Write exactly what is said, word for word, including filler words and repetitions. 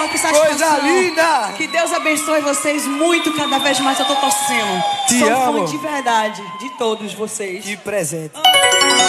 honra, que satisfação. Coisa linda! Que Deus abençoe vocês muito, cada vez mais eu tô torcendo. Te Sou amo. fã de verdade de todos vocês. Que presente.